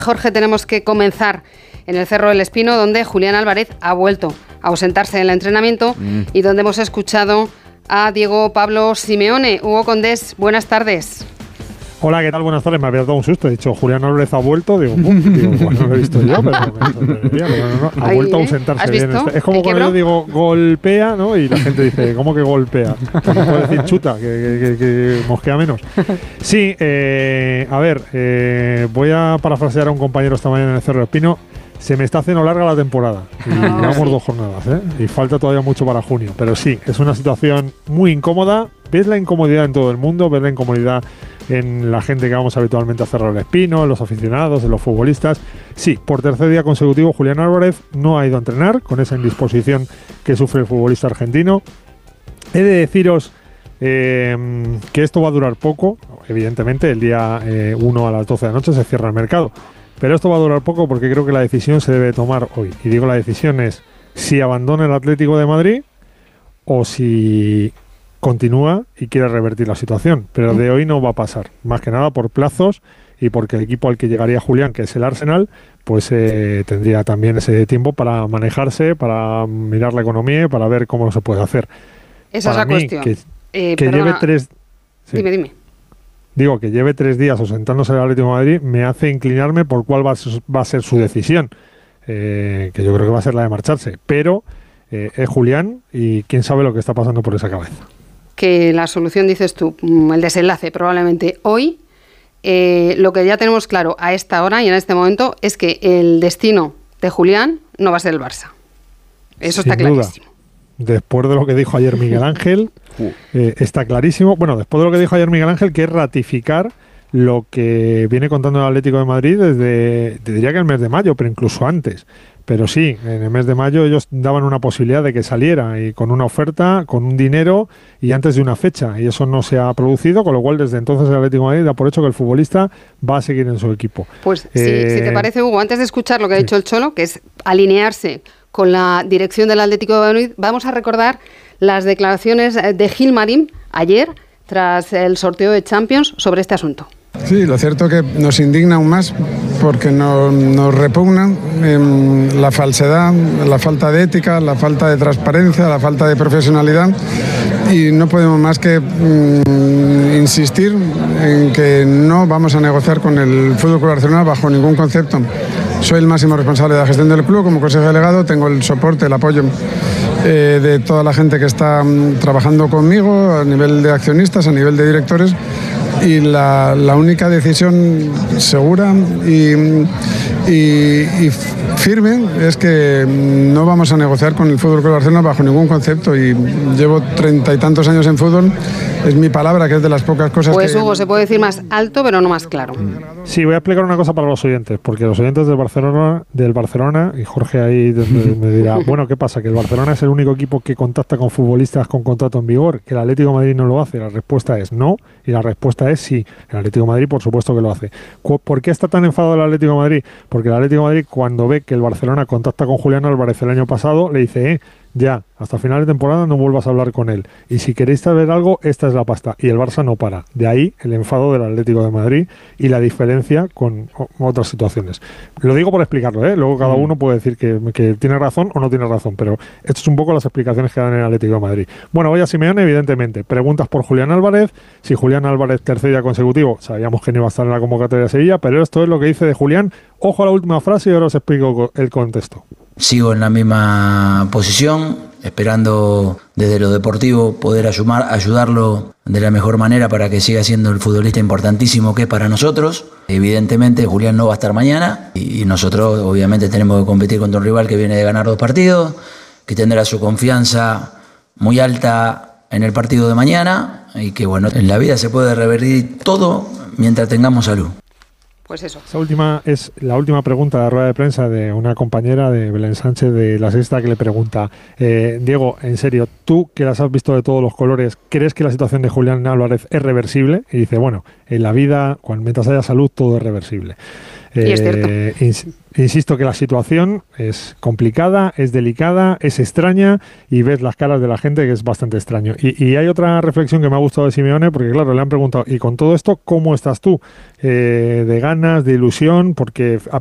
Jorge, tenemos que comenzar en el Cerro del Espino, donde Julián Álvarez ha vuelto a ausentarse del entrenamiento y donde hemos escuchado a Diego Pablo Simeone. Hugo Condés, buenas tardes. Hola, ¿qué tal? Buenas tardes. Me había dado un susto. He dicho, Julián Álvarez ha vuelto. Digo, bueno, no lo he visto yo, pero me sorprendería. No. Ha vuelto a ausentarse bien. Es como cuando yo digo golpea, ¿no? Y la gente dice, ¿cómo que golpea? No puede decir chuta, que mosquea menos. Sí, a ver, voy a parafrasear a un compañero esta mañana en el Cerro del Espino. Se me está haciendo larga la temporada. Y llevamos 2 jornadas, ¿eh? Y falta todavía mucho para junio. Pero sí, es una situación muy incómoda. Ves la incomodidad en todo el mundo, ves la incomodidad en la gente que vamos habitualmente a Cerro del Espino, en los aficionados, en los futbolistas. Sí, por tercer día consecutivo Julián Álvarez no ha ido a entrenar con esa indisposición que sufre el futbolista argentino. He de deciros que esto va a durar poco. Evidentemente, el día 1 a las 12 de la noche se cierra el mercado. Pero esto va a durar poco porque creo que la decisión se debe tomar hoy. Y digo, la decisión es si abandona el Atlético de Madrid o si continúa y quiere revertir la situación. Pero de hoy no va a pasar. Más que nada por plazos y porque el equipo al que llegaría Julián, que es el Arsenal, pues tendría también ese tiempo para manejarse, para mirar la economía y para ver cómo se puede hacer. Esa es la cuestión. Que lleve 3... Sí. Dime. Digo, que lleve 3 días ausentándose del Atlético de Madrid me hace inclinarme por cuál va a ser su decisión, que yo creo que va a ser la de marcharse, pero es Julián y quién sabe lo que está pasando por esa cabeza. Que la solución, dices tú, el desenlace probablemente hoy, lo que ya tenemos claro a esta hora y en este momento es que el destino de Julián no va a ser el Barça. Eso está clarísimo. Después de lo que dijo ayer Miguel Ángel, está clarísimo. Bueno, después de lo que dijo ayer Miguel Ángel, que es ratificar lo que viene contando el Atlético de Madrid desde, diría que el mes de mayo, pero incluso antes. Pero sí, en el mes de mayo ellos daban una posibilidad de que saliera y con una oferta, con un dinero y antes de una fecha. Y eso no se ha producido, con lo cual desde entonces el Atlético de Madrid da por hecho que el futbolista va a seguir en su equipo. Pues si te parece, Hugo, antes de escuchar lo que ha dicho el Cholo, que es alinearse con la dirección del Atlético de Madrid, vamos a recordar las declaraciones de Gilmarín ayer tras el sorteo de Champions sobre este asunto. Sí, lo cierto que nos indigna aún más porque nos repugna la falsedad, la falta de ética, la falta de transparencia, la falta de profesionalidad y no podemos más que insistir en que no vamos a negociar con el FC Barcelona bajo ningún concepto. Soy el máximo responsable de la gestión del club, como consejero delegado tengo el soporte, el apoyo de toda la gente que está trabajando conmigo a nivel de accionistas, a nivel de directores y la única decisión segura y firme es que no vamos a negociar con el FC Barcelona bajo ningún concepto y llevo 30 y tantos años en fútbol, es mi palabra que es de las pocas cosas pues, Hugo, se puede decir más alto pero no más claro. Sí, voy a explicar una cosa para los oyentes, porque los oyentes del Barcelona, y Jorge ahí me dirá, bueno, ¿qué pasa? ¿Que el Barcelona es el único equipo que contacta con futbolistas con contrato en vigor? ¿Que el Atlético de Madrid no lo hace? La respuesta es no, y la respuesta es sí. El Atlético de Madrid, por supuesto que lo hace. ¿Por qué está tan enfadado el Atlético de Madrid? Porque el Atlético de Madrid, cuando ve que el Barcelona contacta con Julián Álvarez el año pasado, le dice, ya, hasta final de temporada no vuelvas a hablar con él. Y si queréis saber algo, esta es la pasta. Y el Barça no para. De ahí el enfado del Atlético de Madrid y la diferencia con otras situaciones. Lo digo por explicarlo, ¿eh? Luego cada uno puede decir que tiene razón o no tiene razón, pero esto es un poco las explicaciones que dan en el Atlético de Madrid. Bueno, voy a Simeone, evidentemente. Preguntas por Julián Álvarez. Si Julián Álvarez, tercer día consecutivo, sabíamos que no iba a estar en la convocatoria de Sevilla, pero esto es lo que dice de Julián. Ojo a la última frase y ahora os explico el contexto. Sigo en la misma posición, esperando desde lo deportivo poder ayudarlo de la mejor manera para que siga siendo el futbolista importantísimo que es para nosotros. Evidentemente Julián no va a estar mañana y nosotros obviamente tenemos que competir contra un rival que viene de ganar 2 partidos, que tendrá su confianza muy alta en el partido de mañana y que bueno, en la vida se puede revertir todo mientras tengamos salud. Pues eso. Esa última es la última pregunta de la rueda de prensa de una compañera de Belén Sánchez de La Sexta que le pregunta, Diego, en serio, tú que las has visto de todos los colores, ¿crees que la situación de Julián Álvarez es reversible? Y dice, bueno, en la vida, mientras haya salud, todo es reversible. Y es cierto. Insisto que la situación es complicada, es delicada, es extraña y ves las caras de la gente que es bastante extraño. Y hay otra reflexión que me ha gustado de Simeone, porque claro, le han preguntado, y con todo esto, ¿cómo estás tú? De ganas, de ilusión, porque